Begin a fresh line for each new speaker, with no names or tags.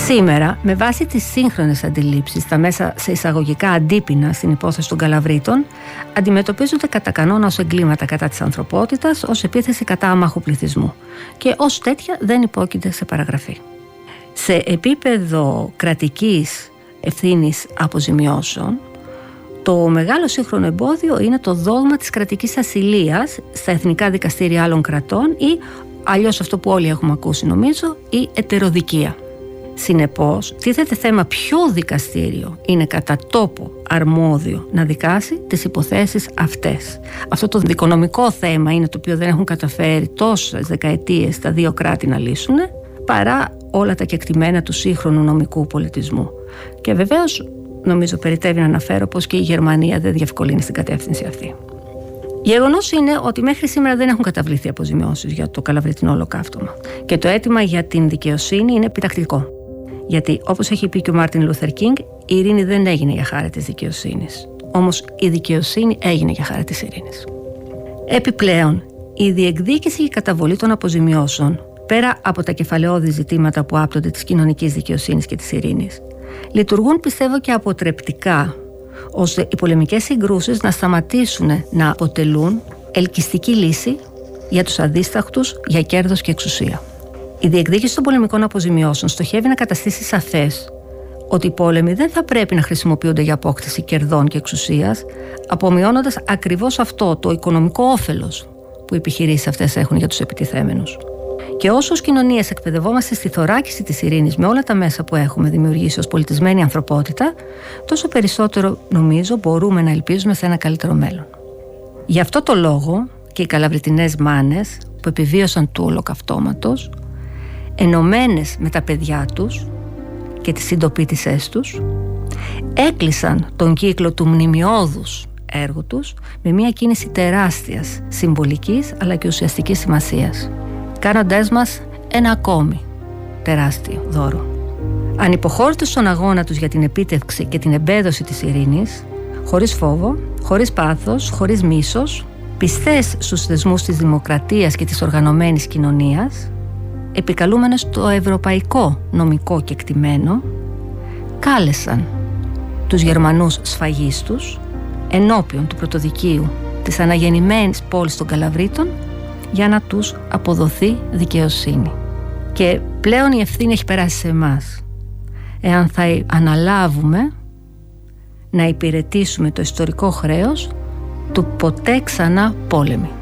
Σήμερα, με βάση τις σύγχρονες αντιλήψεις, τα μέσα σε εισαγωγικά αντίπεινα στην υπόθεση των Καλαβρίτων αντιμετωπίζονται κατά κανόνα ως εγκλήματα κατά της ανθρωπότητας, ως επίθεση κατά άμαχου πληθυσμού και ως τέτοια δεν υπόκειται σε παραγραφή. Σε επίπεδο κρατικής ευθύνης αποζημιώσεων, το μεγάλο σύγχρονο εμπόδιο είναι το δόγμα της κρατικής ασυλίας στα εθνικά δικαστήρια άλλων κρατών ή, αλλιώς αυτό που όλοι έχουμε ακούσει νομίζω, η ετεροδικία. Συνεπώς, τίθεται θέμα ποιο δικαστήριο είναι κατά τόπο αρμόδιο να δικάσει τις υποθέσεις αυτές. Αυτό το δικονομικό θέμα είναι το οποίο δεν έχουν καταφέρει τόσες δεκαετίες τα δύο κράτη να λύσουν, παρά όλα τα κεκτημένα του σύγχρονου νομικού πολιτισμού. Και βεβαίως, νομίζω περιττεύει να αναφέρω πως και η Γερμανία δεν διευκολύνει στην κατεύθυνση αυτή. Γεγονός είναι ότι μέχρι σήμερα δεν έχουν καταβληθεί αποζημιώσεις για το Καλαβριτινό ολοκαύτωμα. Και το αίτημα για την δικαιοσύνη είναι επιτακτικό. Γιατί, όπως έχει πει και ο Μάρτιν Λούθερ Κίνγκ, η ειρήνη δεν έγινε για χάρη της δικαιοσύνης. Όμως η δικαιοσύνη έγινε για χάρη της ειρήνης. Επιπλέον, η διεκδίκηση και η καταβολή των αποζημιώσεων, πέρα από τα κεφαλαιώδη ζητήματα που άπτονται της κοινωνικής δικαιοσύνης και της ειρήνης, λειτουργούν, πιστεύω, και αποτρεπτικά, ώστε οι πολεμικές συγκρούσεις να σταματήσουν να αποτελούν ελκυστική λύση για τους αδίσταχτους για κέρδος και εξουσία. Η διεκδίκηση των πολεμικών αποζημιώσεων στοχεύει να καταστήσει σαφές ότι οι πόλεμοι δεν θα πρέπει να χρησιμοποιούνται για απόκτηση κερδών και εξουσίας, απομειώνοντας ακριβώς αυτό το οικονομικό όφελος που οι επιχειρήσεις αυτές έχουν για τους επιτιθέμενους. Και όσο ως κοινωνίες εκπαιδευόμαστε στη θωράκιση της ειρήνης με όλα τα μέσα που έχουμε δημιουργήσει ως πολιτισμένη ανθρωπότητα, τόσο περισσότερο νομίζω μπορούμε να ελπίζουμε σε ένα καλύτερο μέλλον. Γι' αυτό το λόγο και οι καλαβριτινές μάνες που επιβίωσαν του ολοκαυτώματος, ενωμένες με τα παιδιά τους και τις συντοπίτισσές τους, έκλεισαν τον κύκλο του μνημιώδους έργου τους με μια κίνηση τεράστιας συμβολικής αλλά και ουσιαστικής σημασίας, κάνοντάς μας ένα ακόμη τεράστιο δώρο. Ανυποχώρητοι στον αγώνα τους για την επίτευξη και την εμπέδωση της ειρήνης, χωρίς φόβο, χωρίς πάθος, χωρίς μίσος, πιστές στους θεσμούς της δημοκρατίας και της οργανωμένης κοινωνίας, επικαλούμενες το ευρωπαϊκό νομικό κεκτημένο, κάλεσαν τους Γερμανούς σφαγίστους ενώπιον του πρωτοδικείου της αναγεννημένης πόλης των Καλαβρίτων για να τους αποδοθεί δικαιοσύνη. Και πλέον η ευθύνη έχει περάσει σε εμάς, εάν θα αναλάβουμε να υπηρετήσουμε το ιστορικό χρέος του ποτέ ξανά πόλεμη.